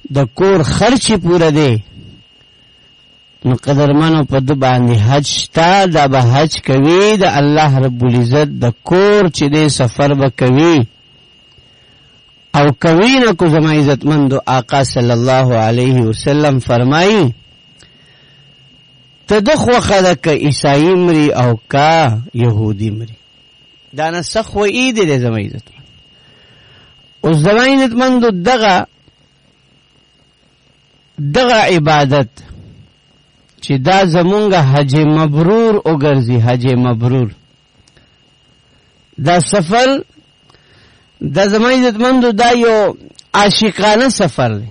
د کور خرچ پوره دی نو قدرمنو په د باندې حج شتا دا به حج کوي د الله رب العزت د کور چې دی سفر به کوي او کوي نه کو زما عزتمندو آقا صلی الله علیه وسلم فرمایي ته د خوخه ده که عیسائی مري او که یهودي مري دا نه څه خوئي دی زما عزتمند اوس زما عزتمندو دغه عبادت چې دا زمونږ حج مبرور وګرځي حج مبرور دا سفر دا زما عزتمندو دا یو عاشقانه سفر دی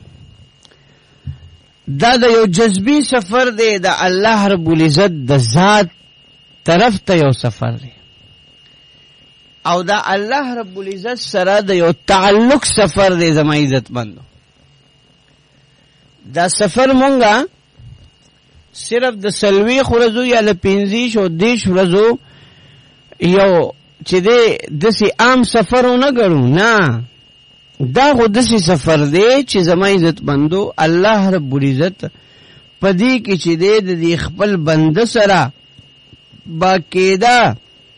دا یو جذبی سفر دی دا الله رب العزت د ذات طرف ته یو سفر دی او دا الله رب العزت سره د یو تعلق سفر دی زما عزتمندو دا سفر مونږه صرف د سلويخ ورځو یا ل 15 او 10 ورځو یو چې دسی عام سفرونه ګڼو نه دا خو دسی سفر دی چې زما عزت بندو الله رب العزت پدې کې چې د دې خپل بنده سره باقاعده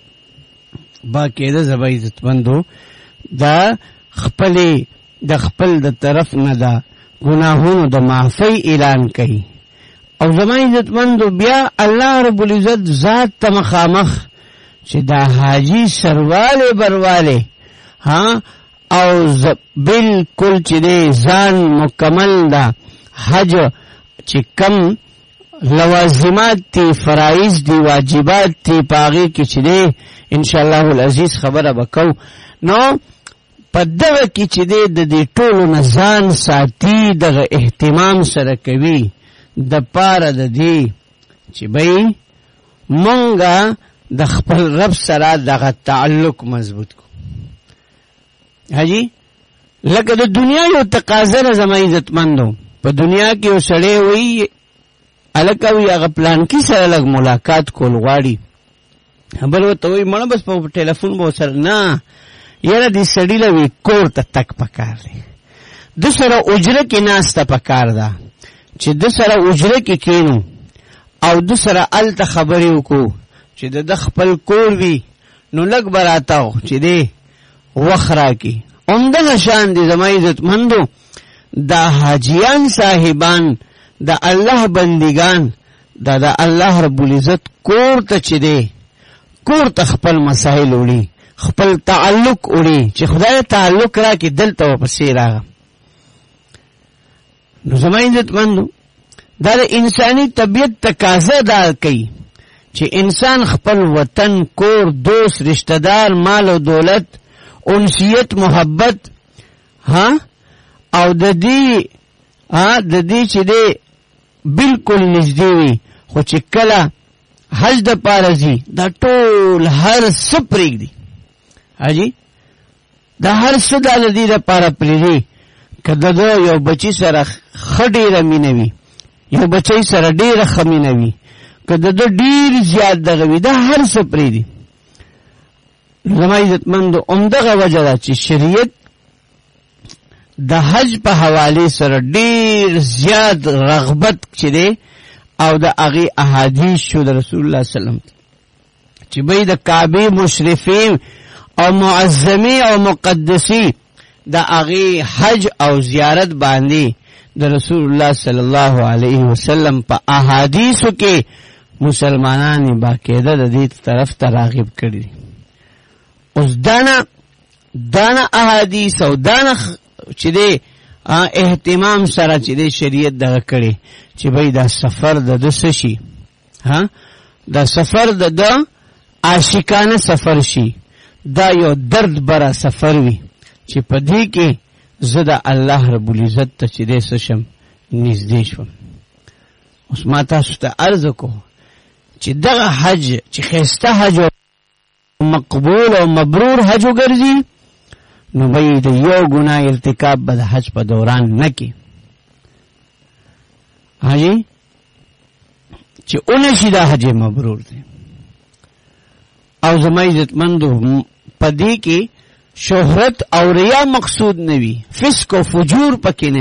زما عزت بندو دا خپل د طرف نه دا گناهونو د معافی اعلان کوي او زما عزتمندو بیا الله رب العزت ذات ته مخامخ چې دا حاجی سرواله برواله ها او بالکل چې دې ځان مکمل دا حج چې کم لوازمات تی فرایض دی واجبات تی پاغي کې چې دې ان شاء الله العزیز خبره وکاو نو په دغه کې چې دې ټولو نه ځان ساتي دغه اهتمام سره کوي د پاره د دې چې بای مونږه د خپل رب سره دغه تعلق مضبوط کو حاجی لکه د دنیا یو تقاضا زما عزتمندو په دنیا کې وسړې وي الکه وی هغه پلان کې سره لګ ملاقات کول غواړي خبر وته وي مړه بس په ټلیفون مو سره نه یاره دې سړی لوي کور ته تک پکار دی د سره اجره کې ناسته پکار ده چې د سره اجره کې کینو او د سره الته خبرې وکړو چې د خپل کور وی نو لګ براتاو چې دې وخرا کی عمده شان دي زما عزت مندو دا حاجیان صاحبان دا الله بندگان دا الله رب العزت کور ته چې دې کور ته خپل مسائل وړي خپل تعلق وړي چې خدای تعلق را کې دلته واپس راغ نو زما عزت مندو دا انساني طبيعت تقاضا دا کوي چې انسان خپل وطن کور دوست رشتہ دار مال او دولت انسیت محبت ها او د دې چې دې بالکل نږدې وي خو چې کله حج د پاره زی دا ټول هر څه پرېږدي حاجی دا هر څه د دې لپاره پرېږدي که د یو بچی سره ښه ډېره مینه وي یو بچی سره ډېره ښه مینه وي که د ډېر زیات دغه وي دا هر څه پرېږدي زما عزتمندو عمدغه وجه ده چې شریعت د حج په حواله سره ډېر زیات رغبت چې دی او د هغې احادیث شو د رسول الله سلم چې بی د کعبې مشرفین او معظمې او مقدسي د هغې حج او زیارت باندې د رسول الله صلی الله علیه وسلم په احادیثو کې مسلمانان باقاعده د دې طرف ته راغب کړي اوس دانا احادیث او دانا چې دې اهتمام سره چې دې شریعت دغه کړي چې بای دا سفر د شي ها دا سفر د عاشقانه سفر شي دا یو درد برا سفر وي چې په دې کې زه د الله رب العزت ته چې دې سشم نږدې شوم اوس ما تاسو ته عرض کوم چې دغه حج چې خسته حج مقبول او مبرور حج وګرځي نو به د یو ګناه ارتکاب به د حج په دوران نه کې حاجی چې اونشي دا حج مبرور دی او زما عزتمندو په دې کې شهرت او ریا مقصود نه وي فسق او فجور پکې نه